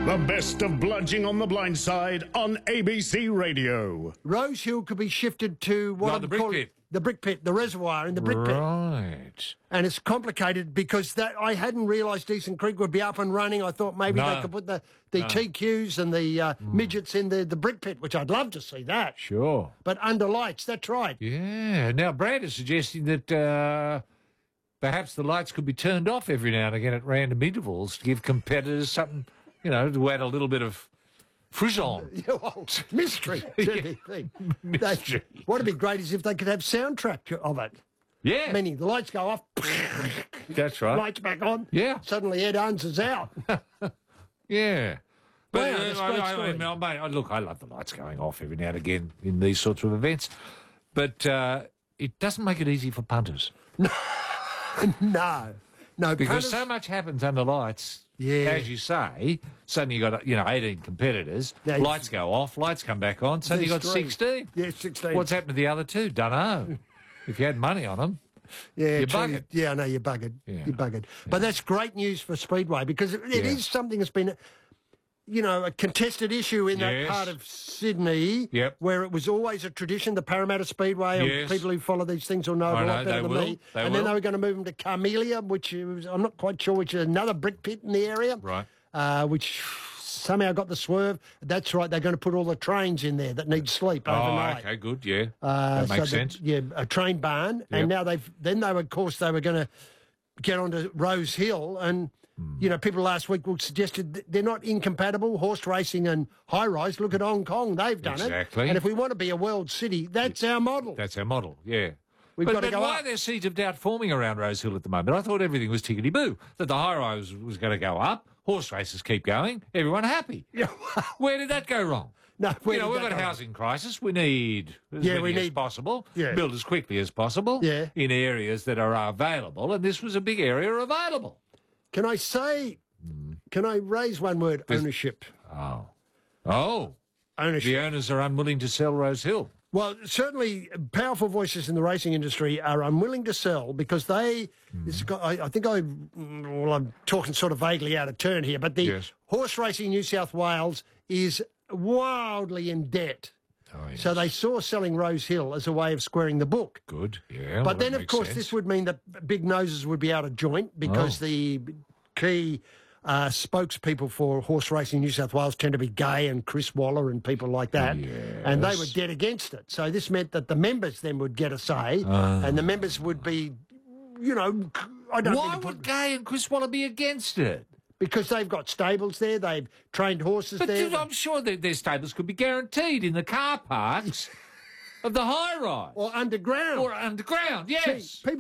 The best of Bludging on the Blind Side on ABC Radio. Rose Hill could be shifted to what the brick pit. The brick pit, the reservoir in the brick pit. Right. And it's complicated because I hadn't realised Decent Creek would be up and running. I thought maybe they could put the TQs and the midgets in the brick pit, which I'd love to see that. Sure. But under lights, that's right. Yeah. Now, Brad is suggesting that perhaps the lights could be turned off every now and again at random intervals to give competitors something, to add a little bit of frisson. Yeah, well, mystery. Mystery. What would be great is if they could have soundtrack of it. Yeah. Meaning the lights go off. That's right. Lights back on. Yeah. Suddenly Ed Owens is out. Yeah. But Wow, that's a great story. look, I love the lights going off every now and again in these sorts of events, but it doesn't make it easy for punters. No, Because punters- so much happens under lights. Yeah. As you say, suddenly you got 18 competitors. Yeah, lights go off, lights come back on. Suddenly you got There's three. 16. Yeah, 16. What's happened to the other two? Dunno. If you had money on them. Yeah, You're true. buggered. Yeah, I know, you're buggered. Yeah. You're buggered. But that's great news for Speedway because it is something that's been, a contested issue in that Yes. part of Sydney Yep. where it was always a tradition, the Parramatta Speedway, and Yes. people who follow these things will know I a know, lot better they than will. me. They and then will. they were going to move them to Carmelia, which is, I'm not quite sure, which is another brick pit in the area. Right. Which somehow got the swerve. That's right, they're going to put all the trains in there that need sleep overnight. Oh, okay, good, yeah. That makes sense. A train barn, Yep. and now they were going to get onto Rose Hill, and people last week suggested they're not incompatible. Horse racing and high rise. Look at Hong Kong; they've done it. Exactly. And if we want to be a world city, that's our model. That's our model, yeah. We've got to go why up. are there seeds of doubt forming around Rose Hill at the moment? I thought everything was tickety-boo, that the high-rise was going to go up, horse races keep going, everyone happy. Yeah. Where did that go wrong? No, we've got a housing crisis. We need as many as possible, build as quickly as possible in areas that are available, and this was a big area available. Can I raise one word? Ownership. Oh. Ownership. The owners are unwilling to sell Rose Hill. Well, certainly powerful voices in the racing industry are unwilling to sell because I'm talking sort of vaguely out of turn here, but the Horse Racing New South Wales is wildly in debt. Oh, yes. So they saw selling Rose Hill as a way of squaring the book. Good, yeah. But then, of course, this would mean that big noses would be out of joint because the key spokespeople for Horse Racing New South Wales tend to be Gay and Chris Waller and people like that. Yes. And they were dead against it. So this meant that the members then would get a say and the members would be, Why would Gay and Chris Waller be against it? Because they've got stables there, they've trained horses there. But I'm sure that their stables could be guaranteed in the car parks of the high rise. Or underground. Or underground, yes. See, people